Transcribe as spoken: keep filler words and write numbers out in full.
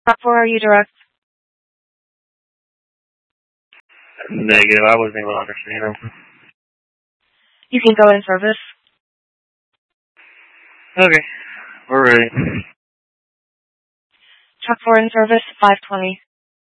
Truck four, are you direct? Negative, I wasn't able to understand him. You can go in service. Okay, we're ready. Truck four in service, five twenty.